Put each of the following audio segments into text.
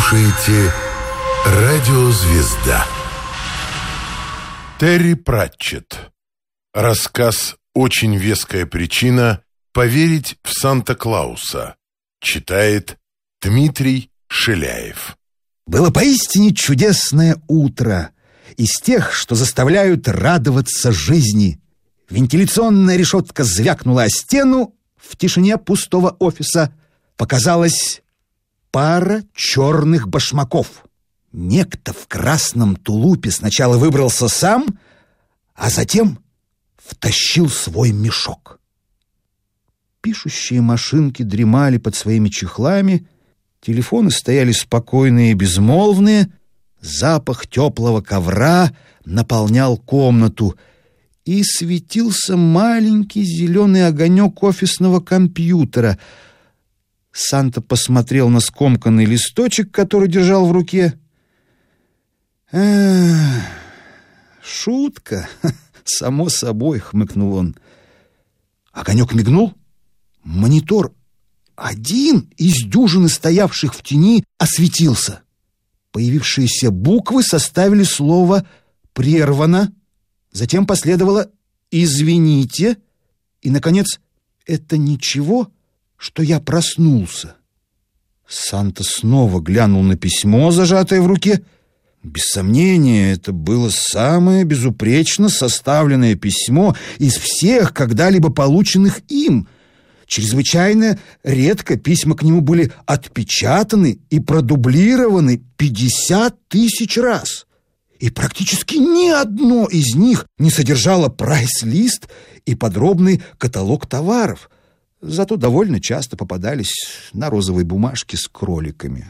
слушаете «Радио Звезда». Терри Пратчетт. Рассказ «Очень веская причина поверить в Санта-Клауса». Читает Дмитрий Шиляев. Было поистине чудесное утро, из тех, что заставляют радоваться жизни. Вентиляционная решетка звякнула о стену, в тишине пустого офиса показалась пара черных башмаков. Некто в красном тулупе сначала выбрался сам, а затем втащил свой мешок. Пишущие машинки дремали под своими чехлами, телефоны стояли спокойные и безмолвные, запах теплого ковра наполнял комнату, и светился маленький зеленый огонек офисного компьютера. Санта посмотрел на скомканный листочек, который держал в руке. Шутка, само собой, хмыкнул он. Огонек мигнул. Монитор, один из дюжины стоявших в тени, осветился. Появившиеся буквы составили слово «прервано», затем последовало «извините» и, наконец, «это ничего, что я проснулся». Санта снова глянул на письмо, зажатое в руке. Без сомнения, это было самое безупречно составленное письмо из всех когда-либо полученных им. Чрезвычайно редко письма к нему были отпечатаны и продублированы 50 000 раз. И практически ни одно из них не содержало прайс-лист и подробный каталог товаров. Зато довольно часто попадались на розовой бумажке с кроликами.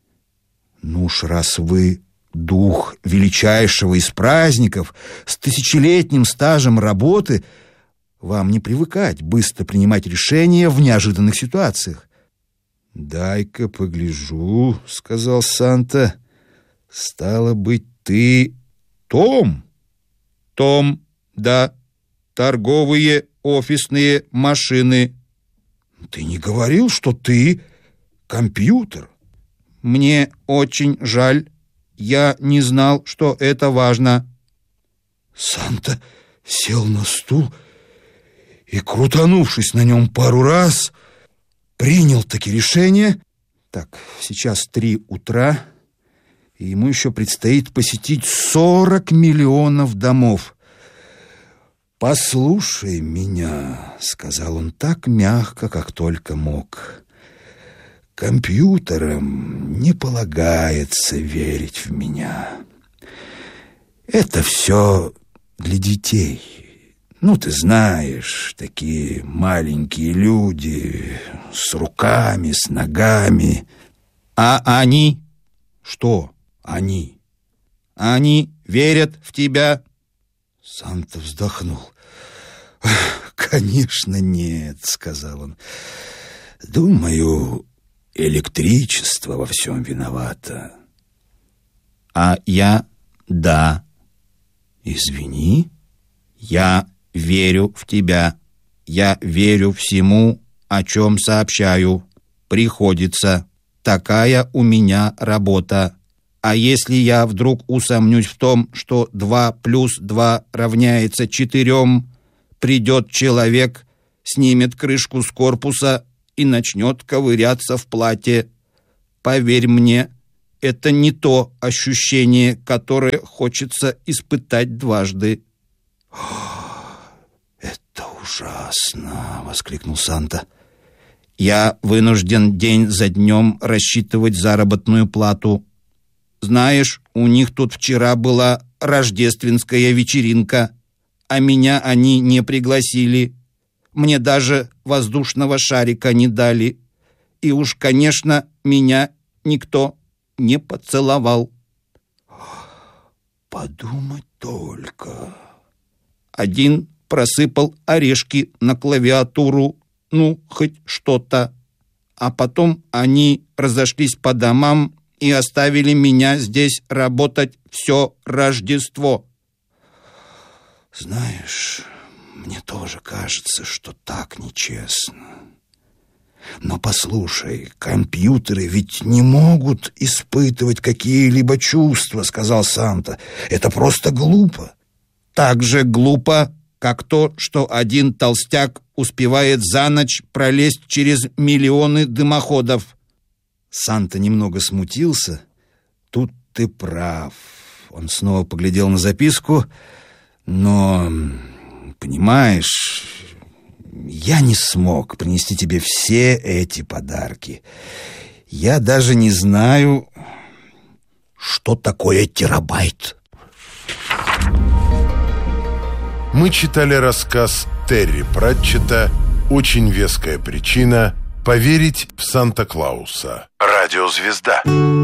Ну уж раз вы дух величайшего из праздников с тысячелетним стажем работы, вам не привыкать быстро принимать решения в неожиданных ситуациях. «Дай-ка погляжу», — сказал Санта. «Стало быть, ты Том?» «Том, да. Торговые офисные машины». «Ты не говорил, что ты компьютер?» «Мне очень жаль. Я не знал, что это важно». Санта сел на стул и, крутанувшись на нем пару раз, принял таки решение. Так, сейчас 3 утра, и ему еще предстоит посетить 40 миллионов домов. «Послушай меня», — сказал он так мягко, как только мог. «Компьютерам не полагается верить в меня. Это все для детей. Ну, ты знаешь, такие маленькие люди с руками, с ногами». «А они?» «Что они?» «Они верят в тебя?» Санта вздохнул. «Конечно, нет», — сказал он. «Думаю, электричество во всем виновато». «А я — да». «Извини?» «Я верю в тебя. Я верю всему, о чем сообщаю. Приходится. Такая у меня работа. А если я вдруг усомнюсь в том, что 2 + 2 равняется 4, придет человек, снимет крышку с корпуса и начнет ковыряться в плате. Поверь мне, это не то ощущение, которое хочется испытать дважды». «Это ужасно!» — воскликнул Санта. «Я вынужден день за днем рассчитывать заработную плату. Знаешь, у них тут вчера была рождественская вечеринка, а меня они не пригласили. Мне даже воздушного шарика не дали. И уж, конечно, меня никто не поцеловал». «Подумать только». Один просыпал орешки на клавиатуру, ну, хоть что-то. А потом они разошлись по домам и оставили меня здесь работать все Рождество. «Знаешь, мне тоже кажется, что так нечестно. Но послушай, компьютеры ведь не могут испытывать какие-либо чувства, сказал Санта. Это просто глупо. Так же глупо, как то, что один толстяк успевает за ночь пролезть через миллионы дымоходов. Санта немного смутился. Тут ты прав. Он снова поглядел на записку. Но, понимаешь, я не смог принести тебе все эти подарки. Я даже не знаю, что такое терабайт. Мы читали рассказ Терри Пратчетта «Очень веская причина поверить в Санта-Клауса». Радиозвезда.